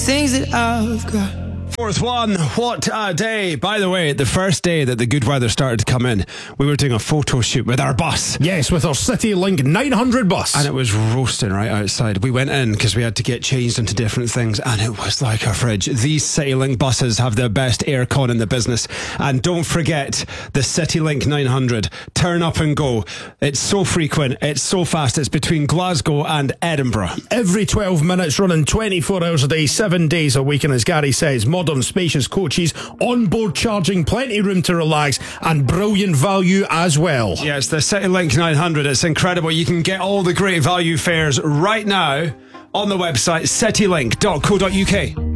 Things that I've got. Fourth one, what a day. By the way, the first day that the good weather started to come in, we were doing a photo shoot with our bus. Yes, with our CityLink 900 bus. And it was roasting right outside. We went in because we had to get changed into different things, and it was like a fridge. These CityLink buses have the best aircon in the business. And don't forget the CityLink 900. Turn up and go. It's so frequent, it's so fast. It's between Glasgow and Edinburgh. Every 12 minutes, running 24 hours a day, 7 days a week. And as Gary says, modern spacious coaches, onboard charging, plenty room to relax, and brilliant value as well. Yeah, it's the CityLink 900. It's incredible. You can get all the great value fares right now on the website citylink.co.uk.